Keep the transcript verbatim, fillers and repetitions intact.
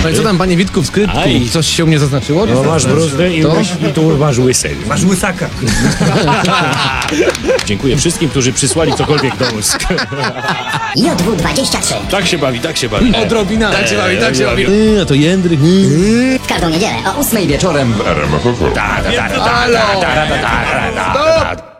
No i co tam, panie Witku, w skrytku? Aj. Coś się u mnie zaznaczyło? No masz bruzdę i, To? masz, i tu masz łysel. Masz łysaka. Dziękuję wszystkim, którzy przysłali cokolwiek do ust. J W dwadzieścia trzy. Tak się bawi, tak się bawi. Odrobina. Tak się bawi, tak się bawi. Eee, Yy, a to Jędryk. Yy. W każdą niedzielę o ósmej wieczorem. Ta, ta, ta, ta, ta, ta, ta, ta, ta, ta, ta, ta, ta.